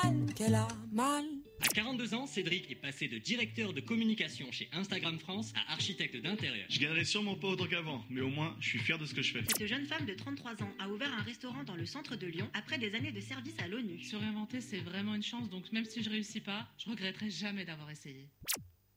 mal, qu'elle a mal. À 42 ans, Cédric est passé de directeur de communication chez Instagram France à architecte d'intérieur. Je gagnerai sûrement pas autant qu'avant, mais au moins, je suis fier de ce que je fais. Cette jeune femme de 33 ans a ouvert un restaurant dans le centre de Lyon après des années de service à l'ONU. Se réinventer, c'est vraiment une chance, donc même si je réussis pas, je regretterai jamais d'avoir essayé.